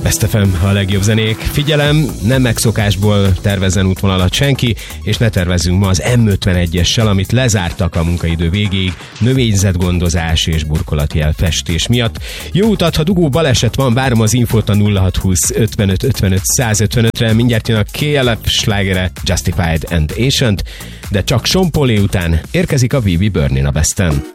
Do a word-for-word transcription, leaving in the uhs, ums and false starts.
Best ef em, a legjobb zenék. Figyelem, nem megszokásból tervezzen útvonalat senki, és ne tervezzünk ma az em ötvenegyessel, amit lezártak a munkaidő végéig, növényzetgondozás és burkolatjel festés miatt. Jó utat, ha dugó baleset van, várom az infót a nulla hat húsz ötvenöt ötvenöt száz ötvenötre, mindjárt jön a ká el ef slágere Justified and Ancient, de csak Sean Paul után érkezik a vé bé Burning a Besten.